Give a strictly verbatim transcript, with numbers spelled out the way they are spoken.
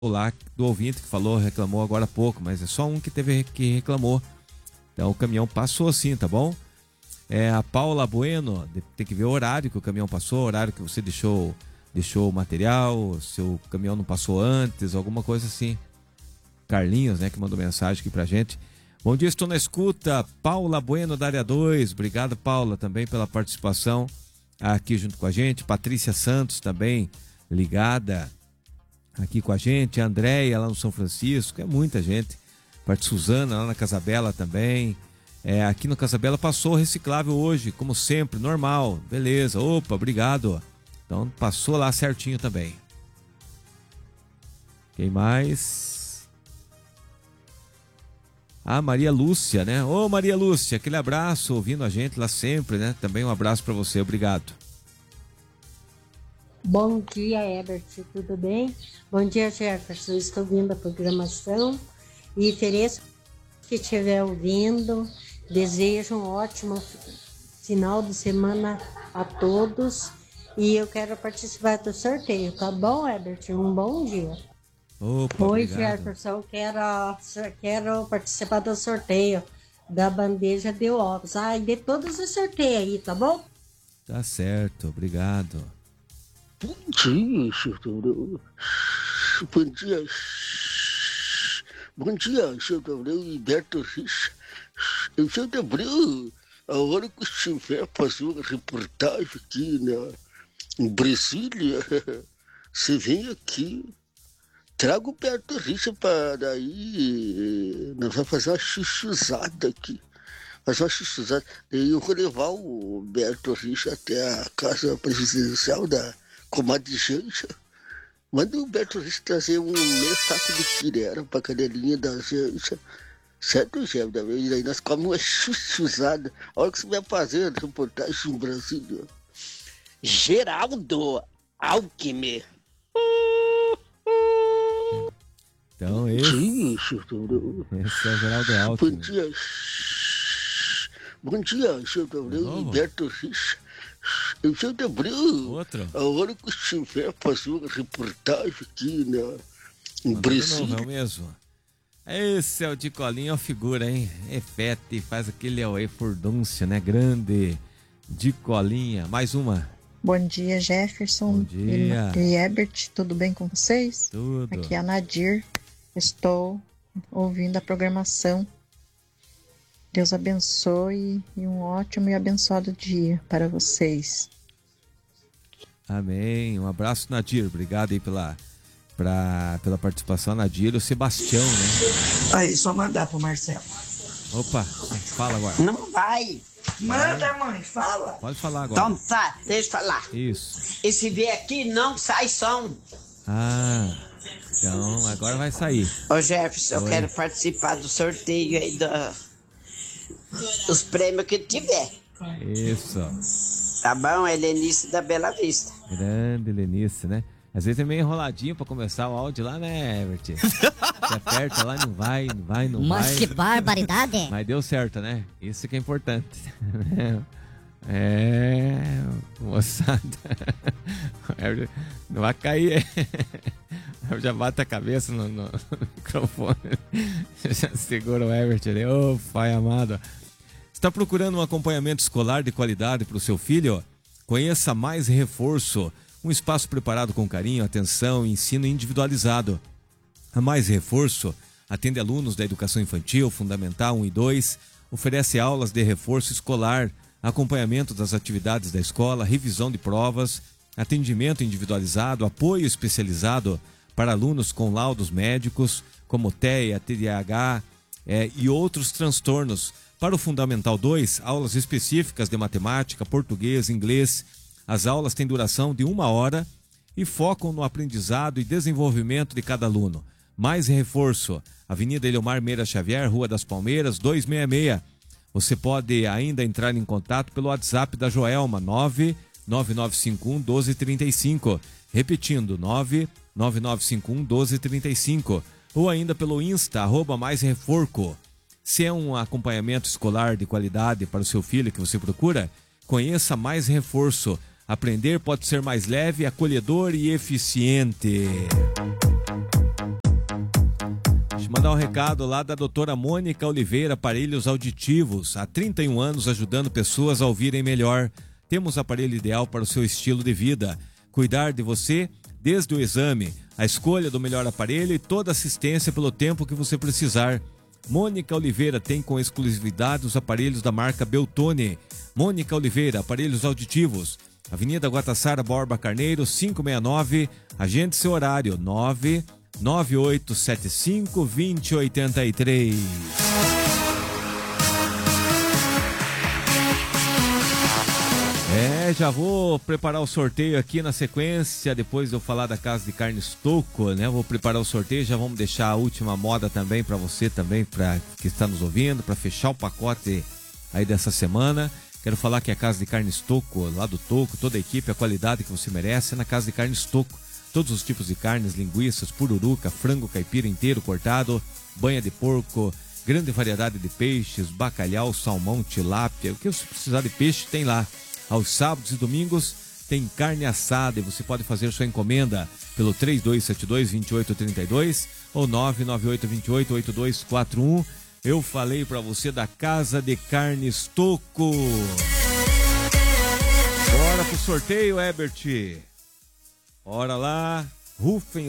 lá do ouvinte que falou, reclamou agora há pouco, mas é só um que teve que reclamou. Então o caminhão passou sim, tá bom? É, a Paula Bueno, tem que ver o horário que o caminhão passou, o horário que você deixou, deixou o material, se o caminhão não passou antes, alguma coisa assim. Carlinhos, né, que mandou mensagem aqui pra gente. Bom dia, estou na escuta. Paula Bueno da área dois. Obrigado, Paula, também pela participação aqui junto com a gente. Patrícia Santos também ligada aqui com a gente. A Andréia lá no São Francisco. É muita gente. Parte Suzana lá na Casabela também. É, aqui no Casabela passou reciclável hoje, como sempre, normal. Beleza. Opa, obrigado. Então passou lá certinho também. Quem mais? A Maria Lúcia, né? Ô Maria Lúcia, aquele abraço, ouvindo a gente lá sempre, né? Também um abraço para você, obrigado. Bom dia, Herbert, tudo bem? Bom dia, Jefferson, estou ouvindo a programação e ofereço que estiver ouvindo, desejo um ótimo final de semana a todos e eu quero participar do sorteio, tá bom, Herbert? Um bom dia. Opa, Oi, obrigado. Jefferson, eu quero, quero participar do sorteio da bandeja de ovos. Ah, e de todos os sorteios aí, tá bom? Tá certo, obrigado. Bom dia, senhor. Bom dia. Bom dia, senhor Humberto Richa. Eu sou de Abreu. A hora que estiver fazendo uma reportagem aqui na, em Brasília, você vem aqui. Traga o Beto Richa para daí. Nós vamos fazer uma xixizada aqui. Fazer uma xixizada. Daí eu vou levar o Beto Richa até a casa presidencial da comadre Janja. Manda o Beto Richa trazer um meio saco de quirera para a canelinha da Janja. Certo, Gêmeo? E daí nós comemos uma xixizada. A hora que você vai fazer a reportagem em Brasília. Geraldo Alckmin. Então esse, esse é o Geraldo Alckmin. Bom dia. Bom dia, senhor Humberto Richa. Eu sou de Abreu. Outro? A hora que estiver fazendo uma reportagem aqui na, em Brasília. Não, é o mesmo. Esse é o de Colinha, é uma figura, hein? É fete, faz aquele auê furdúncio, né? Grande. De Colinha. Mais uma. Bom dia, Jefferson. Bom dia. E, e Herbert, tudo bem com vocês? Tudo. Aqui é a Nadir. Estou ouvindo a programação. Deus abençoe e um ótimo e abençoado dia para vocês. Amém. Um abraço, Nadir. Obrigado aí pela, pra, pela participação, Nadir. O Sebastião, né? Aí, só mandar pro Marcelo. Opa, fala agora. Não vai. Manda, mãe, fala. Pode falar agora. Então tá, deixa eu falar. Isso. E se vier aqui, não sai som. Ah, então agora vai sair. Ô Jefferson, Oi. eu quero participar do sorteio aí da, dos prêmios que tiver. Isso. Tá bom? Helenice da Bela Vista. Grande Lenice, né? Às vezes é meio enroladinho pra começar o áudio lá, né, Herbert? Você aperta lá, não vai, não vai, não Mas vai. que barbaridade! Mas deu certo, né? Isso que é importante. É, moçada. Não vai cair. Já bate a cabeça no, no, no microfone. Já segura o Herbert ali. Ô, pai amado. Está procurando um acompanhamento escolar de qualidade para o seu filho? Conheça Mais Reforço. Um espaço preparado com carinho, atenção e ensino individualizado. A Mais Reforço atende alunos da educação infantil, fundamental um e dois, oferece aulas de reforço escolar, acompanhamento das atividades da escola, revisão de provas, atendimento individualizado, apoio especializado para alunos com laudos médicos, como T E A, T D A H é, e outros transtornos. Para o Fundamental dois, aulas específicas de matemática, português, inglês. As aulas têm duração de uma hora e focam no aprendizado e desenvolvimento de cada aluno. Mais Reforço, Avenida Eliomar Meira Xavier, Rua das Palmeiras, duzentos e sessenta e seis. Você pode ainda entrar em contato pelo WhatsApp da Joelma, nove nove nove cinco um um dois três cinco. Repetindo, nove nove nove cinco um um dois três cinco. Ou ainda pelo Insta, arroba Mais Reforco. Se é um acompanhamento escolar de qualidade para o seu filho que você procura, conheça Mais Reforço. Aprender pode ser mais leve, acolhedor e eficiente. mandar um recado lá da doutora Mônica Oliveira, aparelhos auditivos. Há trinta e um anos ajudando pessoas a ouvirem melhor. Temos o aparelho ideal para o seu estilo de vida. Cuidar de você desde o exame, a escolha do melhor aparelho e toda assistência pelo tempo que você precisar. Mônica Oliveira tem com exclusividade os aparelhos da marca Beltone. Mônica Oliveira, aparelhos auditivos. Avenida Guatassara Borba Carneiro, quinhentos e sessenta e nove. Agende seu horário, nove nove oito sete cinco, dois zero oito três. É, já vou preparar o sorteio aqui na sequência, depois de eu falar da Casa de Carne Stocco, né? Vou preparar o sorteio, já vamos deixar a última moda também para você também, para que está nos ouvindo, para fechar o pacote aí dessa semana. Quero falar que a Casa de Carne Stocco, lá do Toco, toda a equipe, a qualidade que você merece é na Casa de Carne Stocco. Todos os tipos de carnes, linguiças, pururuca, frango caipira inteiro cortado, banha de porco, grande variedade de peixes, bacalhau, salmão, tilápia. O que você precisar de peixe tem lá. Aos sábados e domingos tem carne assada e você pode fazer sua encomenda pelo três dois sete dois, dois oito três dois ou nove nove oito dois oito, oito dois quatro um. Eu falei para você da Casa de Carne Stocco. Bora pro sorteio, Herbert. Bora lá, rufem